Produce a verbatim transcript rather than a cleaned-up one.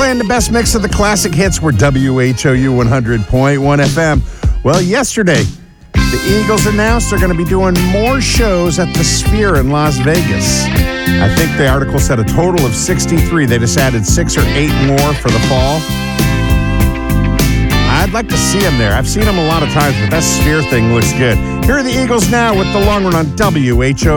Playing the best mix of the classic hits. We're W H O U one hundred point one F M. Well, yesterday, the Eagles announced they're going to be doing more shows at the Sphere in Las Vegas. I think the article said a total of sixty-three. They just added six or eight more for the fall. I'd like to see them there. I've seen them a lot of times, but that Sphere thing looks good. Here are the Eagles now with the long run on W H O U.